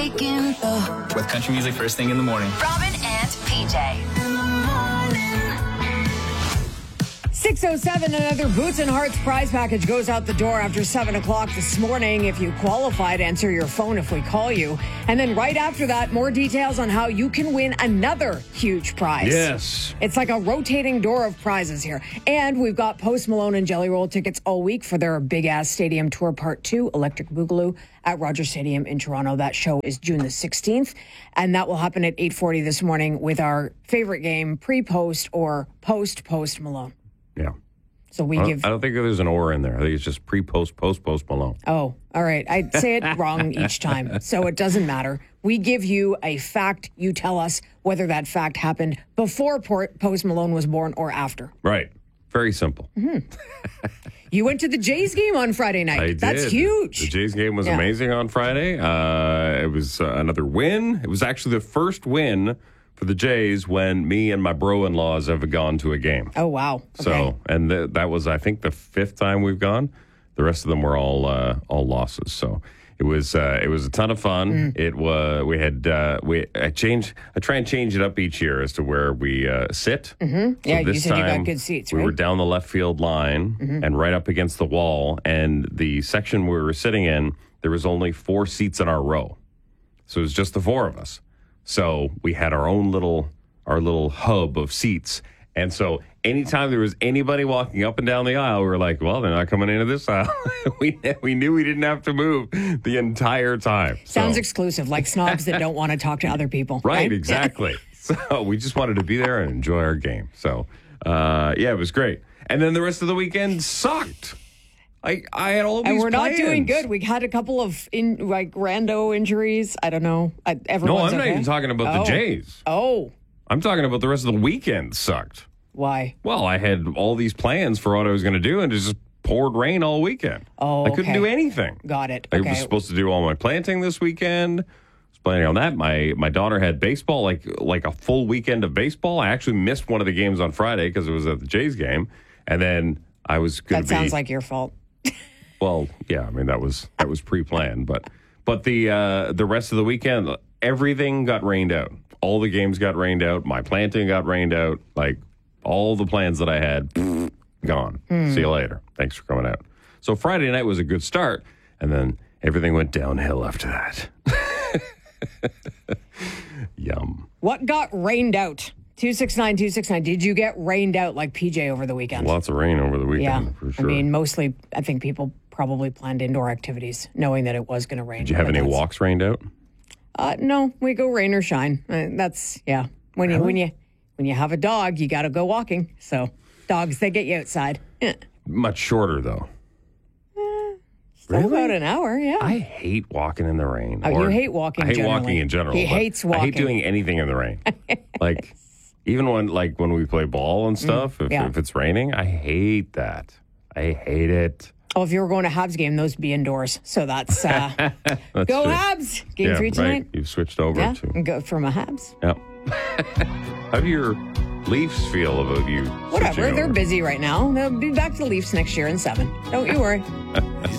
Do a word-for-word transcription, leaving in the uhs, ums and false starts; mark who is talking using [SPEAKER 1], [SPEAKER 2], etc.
[SPEAKER 1] waking up
[SPEAKER 2] with country music first thing in the morning.
[SPEAKER 1] Robin and P J. In the morning.
[SPEAKER 3] six oh seven, another Boots and Hearts prize package goes out the door after seven o'clock this morning. If you qualify to answer your phone if we call you. And then right after that, more details on how you can win another huge prize.
[SPEAKER 4] Yes.
[SPEAKER 3] It's like a rotating door of prizes here. And we've got Post Malone and Jelly Roll tickets all week for their big-ass stadium tour part two, Electric Boogaloo at Rogers Stadium in Toronto. That show is June the sixteenth. And that will happen at eight forty this morning with our favorite game, pre-post or post-Post Malone.
[SPEAKER 4] Yeah.
[SPEAKER 3] So we
[SPEAKER 4] I
[SPEAKER 3] give.
[SPEAKER 4] I don't think there's an or in there. I think it's just pre, post, post, post Malone.
[SPEAKER 3] Oh, all right. I say it wrong each time, so it doesn't matter. We give you a fact. You tell us whether that fact happened before Post Malone was born or after.
[SPEAKER 4] Right. Very simple.
[SPEAKER 3] Mm-hmm. You went to the Jays game on Friday night.
[SPEAKER 4] I did.
[SPEAKER 3] That's huge.
[SPEAKER 4] The Jays game was
[SPEAKER 3] Yeah.
[SPEAKER 4] amazing on Friday. Uh, it was uh, another win. It was actually the first win for the Jays when me and my bro-in-laws have gone to a game.
[SPEAKER 3] Oh, wow. Okay.
[SPEAKER 4] So, and th- that was, I think, the fifth time we've gone. The rest of them were all uh, all losses. So it was uh, it was a ton of fun.
[SPEAKER 3] Mm.
[SPEAKER 4] It was we had uh, we I change I try and change it up each year as to where we uh, sit.
[SPEAKER 3] Mm-hmm.
[SPEAKER 4] So
[SPEAKER 3] Yeah, you
[SPEAKER 4] this
[SPEAKER 3] said you got
[SPEAKER 4] time,
[SPEAKER 3] good seats,
[SPEAKER 4] We
[SPEAKER 3] right?
[SPEAKER 4] were down the left field line
[SPEAKER 3] Mhm.
[SPEAKER 4] and right up against the wall. And the section we were sitting in, there was only four seats in our row, so it was just the four of us. So we had our own little. our little hub of seats. And so anytime there was anybody walking up and down the aisle, we were like, well, they're not coming into this aisle. we we knew we didn't have to move the entire time.
[SPEAKER 3] Sounds
[SPEAKER 4] so,
[SPEAKER 3] exclusive, like snobs that don't want to talk to other people.
[SPEAKER 4] right,
[SPEAKER 3] Right,
[SPEAKER 4] exactly. So we just wanted to be there and enjoy our game. So, uh, yeah, it was great. And then the rest of the weekend sucked. I, I had all these
[SPEAKER 3] And we're
[SPEAKER 4] plans.
[SPEAKER 3] not doing good. We had a couple of in like rando injuries. I don't know. I,
[SPEAKER 4] No,
[SPEAKER 3] everyone's
[SPEAKER 4] I'm not
[SPEAKER 3] okay?
[SPEAKER 4] even talking about
[SPEAKER 3] Oh.
[SPEAKER 4] the Jays.
[SPEAKER 3] Oh,
[SPEAKER 4] I'm talking about the rest of the weekend sucked.
[SPEAKER 3] why?
[SPEAKER 4] Well, I had all these plans for what I was going to do, and it just poured rain all weekend.
[SPEAKER 3] Oh,
[SPEAKER 4] I couldn't
[SPEAKER 3] okay.
[SPEAKER 4] do anything.
[SPEAKER 3] Got it.
[SPEAKER 4] I
[SPEAKER 3] Okay.
[SPEAKER 4] was supposed to do all my planting this weekend. I was planning on that. My my daughter had baseball, like like a full weekend of baseball. I actually missed one of the games on Friday because it was at the Jays game, and then I was going
[SPEAKER 3] That
[SPEAKER 4] to be.
[SPEAKER 3] sounds like your fault.
[SPEAKER 4] Well, yeah, I mean that was that was pre-planned, but but the uh, the rest of the weekend, everything got rained out. All the games got rained out. My planting got rained out. Like all the plans that I had, gone.
[SPEAKER 3] Hmm.
[SPEAKER 4] See you later. Thanks for coming out. So Friday night was a good start, and then everything went downhill after that. Yum.
[SPEAKER 3] What got rained out? two six nine, two six nine. Did you get rained out like P J over the weekend?
[SPEAKER 4] Lots of rain over the weekend,
[SPEAKER 3] yeah.
[SPEAKER 4] for sure.
[SPEAKER 3] I mean, mostly, I think people probably planned indoor activities knowing that it was going to rain.
[SPEAKER 4] Did you have
[SPEAKER 3] But
[SPEAKER 4] any
[SPEAKER 3] that's-
[SPEAKER 4] walks rained out?
[SPEAKER 3] Uh, no, we go rain or shine. Uh, that's, yeah. When you, when you, when you have a dog, you got to go walking. So dogs, they get you outside. Yeah.
[SPEAKER 4] Much shorter, though.
[SPEAKER 3] Still about an hour, yeah.
[SPEAKER 4] I hate walking in the rain.
[SPEAKER 3] Oh, you
[SPEAKER 4] Or-
[SPEAKER 3] hate walking
[SPEAKER 4] I hate
[SPEAKER 3] generally.
[SPEAKER 4] walking in general.
[SPEAKER 3] He
[SPEAKER 4] but
[SPEAKER 3] hates
[SPEAKER 4] I
[SPEAKER 3] walking.
[SPEAKER 4] hate doing anything in the rain. Like, even when like when we play ball and stuff, if,
[SPEAKER 3] Mm, yeah.
[SPEAKER 4] if it's raining, I hate that. I hate it.
[SPEAKER 3] Oh, if you were going to Habs game, those would be indoors. So that's, uh,
[SPEAKER 4] That's
[SPEAKER 3] go
[SPEAKER 4] true.
[SPEAKER 3] Habs. Game
[SPEAKER 4] yeah,
[SPEAKER 3] three
[SPEAKER 4] right.
[SPEAKER 3] tonight.
[SPEAKER 4] You've switched over
[SPEAKER 3] Yeah,
[SPEAKER 4] to.
[SPEAKER 3] and go from a Habs.
[SPEAKER 4] Yeah. How do your Leafs feel about you?
[SPEAKER 3] Whatever,
[SPEAKER 4] switching
[SPEAKER 3] they're
[SPEAKER 4] over?
[SPEAKER 3] busy right now. They'll be back to the Leafs next year in seven. Don't you worry.